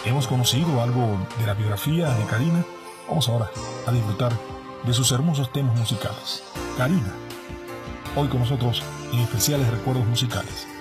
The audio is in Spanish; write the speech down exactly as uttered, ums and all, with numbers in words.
hemos conocido algo de la biografía de Karina. Vamos ahora a disfrutar de sus hermosos temas musicales. Karina, hoy con nosotros en Especiales Recuerdos Musicales.